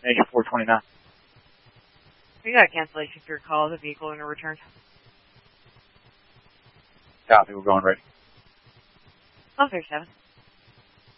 Engine 429. We got a cancellation for your call. The vehicle owner returned. Copy, we're going ready. 137.